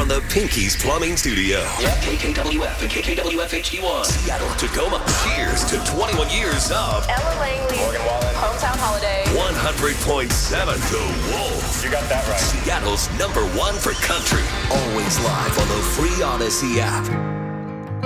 from the Pinky's Plumbing Studio. Yeah, KKWF and KKWF HD1. Seattle, Tacoma. Cheers to 21 years of Ella Langley. Morgan Wallen. Hometown Holiday. 100.7 The Wolf. You got that right. Seattle's #1 for country. Always live on the free Odyssey app.